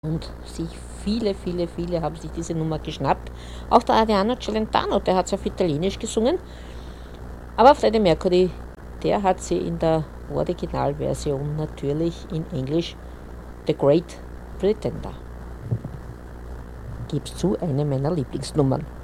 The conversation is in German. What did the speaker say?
Und viele haben sich diese Nummer geschnappt. Auch der Adriano Celentano, der hat sie auf Italienisch gesungen. Aber Freddie Mercury, der hat sie in der Originalversion natürlich in Englisch The Great Pretender. Gib's zu, eine meiner Lieblingsnummern.